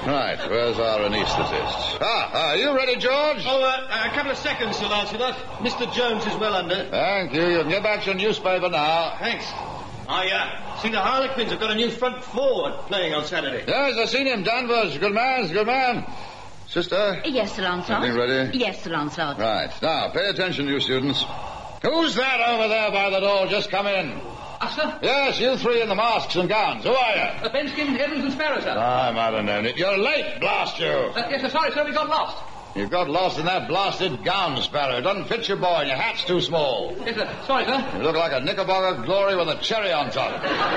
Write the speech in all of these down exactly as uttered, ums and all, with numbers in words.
Right, where's our anaesthetist? Ah, are you ready, George? Oh, uh, a couple of seconds, Sir Lancelot. Mister Jones is well under. Thank you. You can get back to your newspaper now. Thanks. I uh, see the Harlequins have got a new front forward playing on Saturday. Yes, I've seen him. Danvers. Good man, good man. Sister? Yes, Sir Lancelot. Everything ready? Yes, Sir Lancelot. Right. Now, pay attention, you students. Who's that over there by the door? Just come in. Us, sir? Yes, you three in the masks and gowns. Who are you? Uh, Benskin, Evans and Sparrow, sir. I might have known it. You're late, blast you. Uh, yes, sir. Sorry, sir. We got lost. You got lost in that blasted gown, Sparrow. It doesn't fit your boy, and your hat's too small. Yes, sir. Sorry, sir. You look like a Knickerbocker glory with a cherry on top.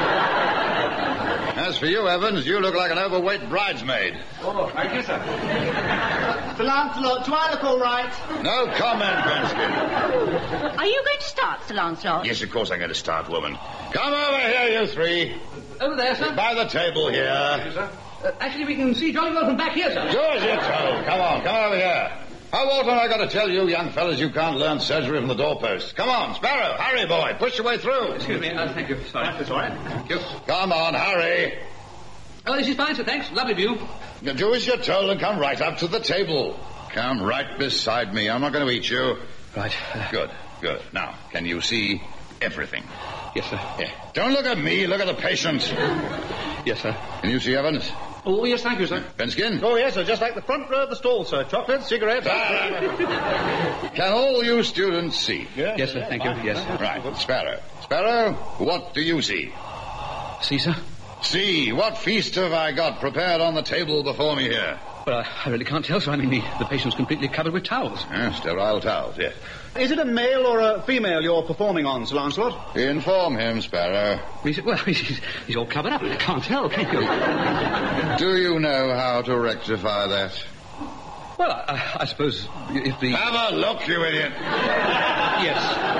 As for you, Evans, you look like an overweight bridesmaid. Oh, thank you, sir. Sir Lancelot, do I look all right? No comment, Benskin. Are you going to start, Sir Lancelot? Yes, of course I'm going to start, woman. Come over here, you three. Over there, sir. By the table here. Thank you, sir. Uh, actually, we can see jolly well from back here, sir. George, you're told. Come on, come over here. How often I got to tell you, young fellas, you can't learn surgery from the doorpost? Come on, Sparrow, hurry, boy. Push your way through. Excuse me. Uh, thank you. Sorry. That's all right. Thank you. Come on, hurry. Oh, this is fine, sir. Thanks. Lovely view. Now, do as you're told and come right up to the table. Come right beside me. I'm not going to eat you. Right. Uh, Good, good. Now, can you see everything? Yes, sir. Yeah. Don't look at me. Look at the patient. Yes, sir. Can you see Evans? Oh, yes, thank you, sir. Benskin? Oh, yes, sir. Just like the front row of the stall, sir. Chocolate, cigarettes. Can all you students see? Yeah. Yes, sir. Thank you. Yes. Right. Sparrow. Sparrow, what do you see? See, sir? See, what feast have I got prepared on the table before me here? Well, I, I really can't tell, sir. I mean, the, the patient's completely covered with towels. Yeah, sterile towels, yes. Is it a male or a female you're performing on, Sir Lancelot? Inform him, Sparrow. He's, well, he's, he's all covered up. I can't tell, can you? Do you know how to rectify that? Well, I, I suppose if the... Have a look, you idiot. Yes.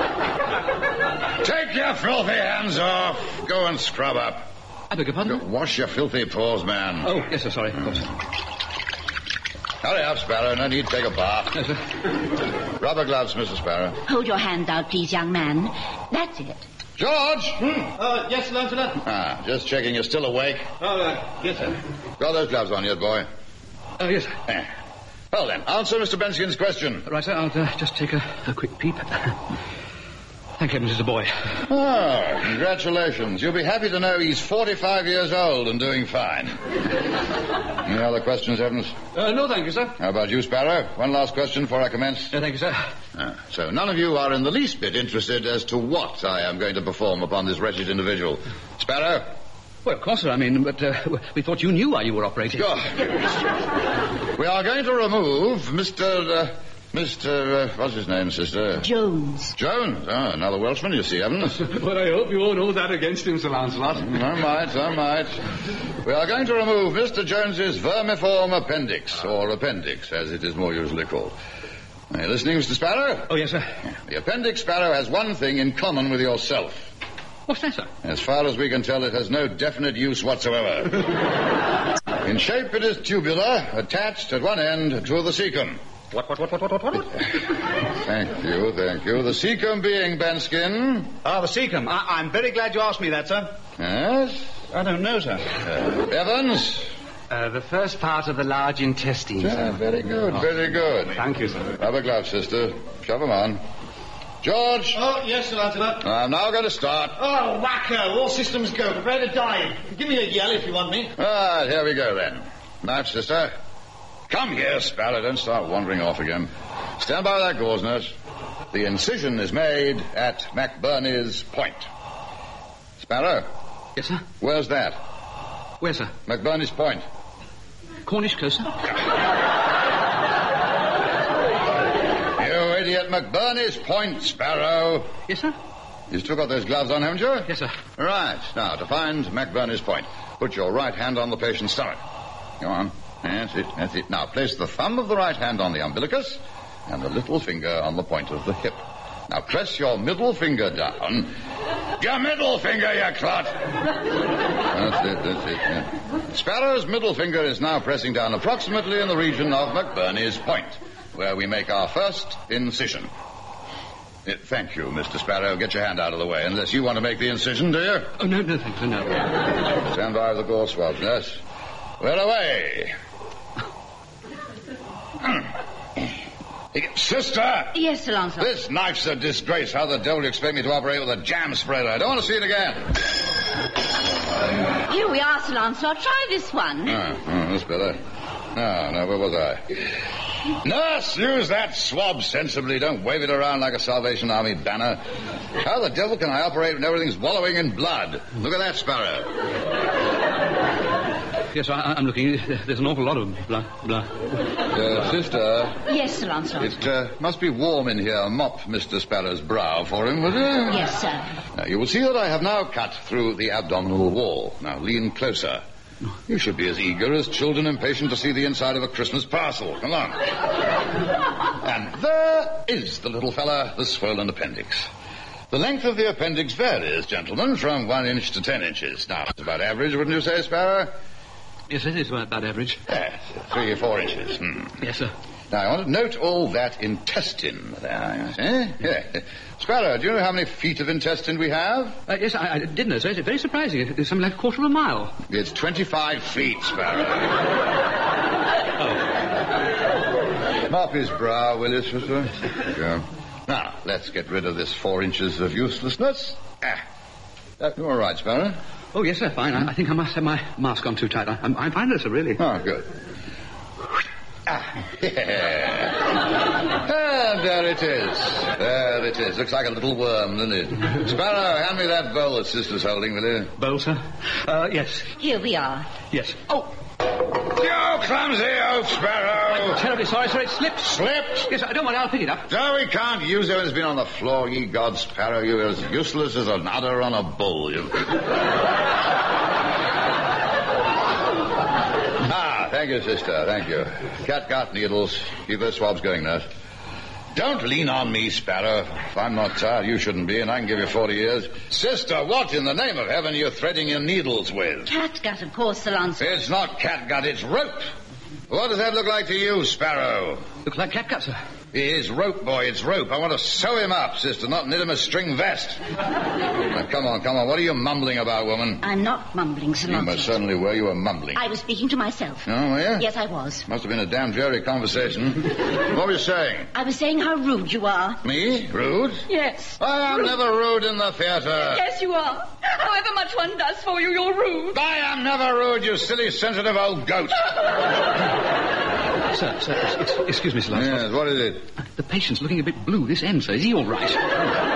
Take your filthy hands off. Go and scrub up. I beg your pardon? Go wash your filthy paws, man. Oh, yes, sir. Sorry. Of course. Hurry up, Sparrow. No need to take a bath. Yes, sir. Rubber gloves, Mister Sparrow. Hold your hand out, please, young man. That's it. George! Uh, yes, Sir Lancelot. Ah, just checking you're still awake. Oh, uh, yes, sir. Got those gloves on yet, boy? Oh, yes, sir. Eh. Well, then, answer Mister Benskin's question. Right, sir. I'll uh, just take a, a quick peep. Thank heavens it's a boy. Ah, congratulations. You'll be happy to know he's forty-five years old and doing fine. Any other questions, Evans? Uh, no, thank you, sir. How about you, Sparrow? One last question before I commence. Uh, thank you, sir. Ah, so none of you are in the least bit interested as to what I am going to perform upon this wretched individual. Sparrow? Well, of course, sir. I mean, but uh, we thought you knew why you were operating. God. We are going to remove Mister Uh, Mister Uh, what's his name, sister? Jones. Jones. Oh, another Welshman, you see, Evans. Well, I hope you won't hold that against him, Sir Lancelot. I might, I might. We are going to remove Mister Jones's vermiform appendix, or appendix, as it is more usually called. Are you listening, Mister Sparrow? Oh, yes, sir. The appendix, Sparrow, has one thing in common with yourself. What's that, sir? As far as we can tell, it has no definite use whatsoever. In shape, it is tubular, attached at one end to the cecum. What, what, what, what, what, what? Thank you, thank you. The cecum being, Benskin. Ah, the cecum. I- I'm very glad you asked me that, sir. Yes? I don't know, sir. Uh, Evans? Uh, the first part of the large intestine, Yeah, sir. very good, very good. Thank you, sir. Rubber gloves, sister. Shove them on. George? Oh, yes, Sir Lancelot. I'm now going to start. Oh, wacko. All systems go. Prepare to die. Give me a yell if you want me. All right, here we go, then. Knife, sister. Come here, Sparrow. Don't start wandering off again. Stand by that gauze, nurse. The incision is made at McBurney's point. Sparrow? Yes, sir. Where's that? Where, sir? McBurney's point. Cornish coast, sir. You idiot, McBurney's point, Sparrow. Yes, sir. You still got those gloves on, haven't you? Yes, sir. Right. Now, to find McBurney's point, put your right hand on the patient's stomach. Go on. That's it, that's it. Now, place the thumb of the right hand on the umbilicus and the little finger on the point of the hip. Now, press your middle finger down. Your middle finger, you clot! That's it, that's it. Yeah. Sparrow's middle finger is now pressing down approximately in the region of McBurney's point, where we make our first incision. Uh, thank you, Mister Sparrow. Get your hand out of the way, unless you want to make the incision, do you? Oh, no, no, thank you, no. Stand by with the gauze swabs, nurse. We're away. Sister! Yes, Sir Lancelot. This knife's a disgrace. How the devil do you expect me to operate with a jam spreader? I don't want to see it again. Here we are, Sir Lancelot. Try this one. Oh, oh that's better. No, no, where was I? Nurse, use that swab sensibly. Don't wave it around like a Salvation Army banner. How the devil can I operate when everything's wallowing in blood? Look at that, Sparrow. Yes, I, I'm looking. There's an awful lot of blood. blood. Uh, sister. Yes, Sir Lancelot. It uh, must be warm in here. Mop Mister Sparrow's brow for him, will it? Yes, sir. Now, you will see that I have now cut through the abdominal wall. Now, lean closer. You should be as eager as children impatient to see the inside of a Christmas parcel. Come on. And there is the little fella, the swollen appendix. The length of the appendix varies, gentlemen, from one inch to ten inches. Now, it's about average, wouldn't you say, Sparrow? Yes, it is about average. Yes, three or four inches. Hmm. Yes, sir. Now, I want to note all that intestine there. Eh? Yeah. Sparrow, do you know how many feet of intestine we have? Uh, yes, I, I did know, sir. It's very surprising. It's something like a quarter of a mile. It's twenty-five feet, Sparrow. Oh. Mop his brow, will you, sister? There you go. Now, let's get rid of this four inches of uselessness. Ah. Uh, you all right, Sparrow? Oh, yes, sir, fine. I, I think I must have my mask on too tight. I, I'm, I'm fine, though, sir, really. Oh, good. Ah, yeah. And there it is. There it is. Looks like a little worm, doesn't it? Sparrow, hand me that bowl that Sister's holding, will you? Bowl, sir? Uh, yes. Here we are. Yes. Oh! You clumsy old Sparrow! I'm terribly sorry, sir. It slipped. Slipped? Yes, I don't want it. I'll pick it up. No, we can't use it when it's been on the floor, ye gods, Sparrow. You're as useless as an udder on a bull, you. Ah, thank you, sister, thank you. Catgut needles. Keep those swabs going, nurse. Don't lean on me, Sparrow. If I'm not tired, you shouldn't be, and I can give you forty years. Sister, what in the name of heaven are you threading your needles with? Catgut, of course, Sir Lancelot. It's not catgut, it's rope. What does that look like to you, Sparrow? Looks like catgut, sir. It is rope, boy, it's rope. I want to sew him up, sister, not knit him a string vest. Now, come on, come on. What are you mumbling about, woman? I'm not mumbling, Sir You Lancelot. most certainly were. You were mumbling. I was speaking to myself. Oh, were you? Yes, I was. Must have been a damn dreary conversation. What were you saying? I was saying how rude you are. Me? Rude? Yes. I am never rude in the theatre. Yes, you are. However much one does for you, you're rude. I am never rude, you silly, sensitive old goat. Sir, sir, ex- ex- excuse me, Sir Lancelot. Yes, what is it? The patient's looking a bit blue this end, sir. Is he all right?